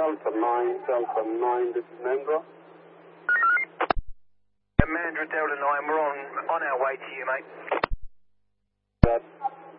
Delta 9, this is Mandra. Mandra Delta 9, we're on our way to you, mate.